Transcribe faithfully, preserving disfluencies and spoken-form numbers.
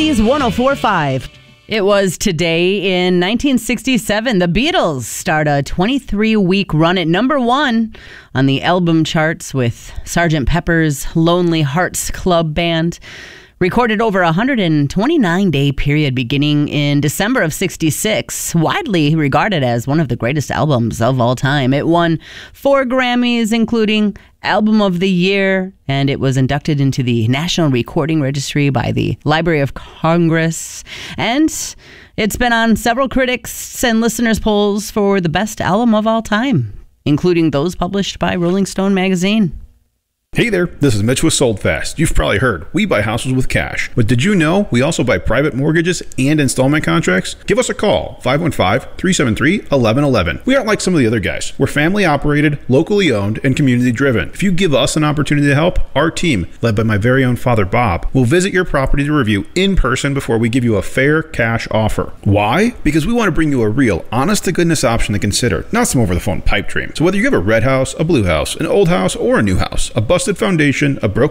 Oldies one oh four point five. It was today in nineteen sixty-seven, the Beatles start a twenty-three week run at number one on the album charts with Sergeant Pepper's Lonely Hearts Club Band. Recorded over a one hundred twenty-nine day period beginning in December of sixty-six, widely regarded as one of the greatest albums of all time. It won four Grammys, including Album of the Year, and it was inducted into the National Recording Registry by the Library of Congress. And it's been on several critics and listeners' polls for the best album of all time, including those published by Rolling Stone magazine. Hey there, this is Mitch with Sold Fast. You've probably heard, we buy houses with cash. But did you know we also buy private mortgages and installment contracts? Give us a call, five one five, three seven three, one one one one. We aren't like some of the other guys. We're family operated, locally owned, and community driven. If you give us an opportunity to help, our team, led by my very own father Bob, will visit your property to review in person before we give you a fair cash offer. Why? Because we want to bring you a real, honest-to-goodness option to consider, not some over-the-phone pipe dream. So whether you have a red house, a blue house, an old house, or a new house, a busted foundation, a broken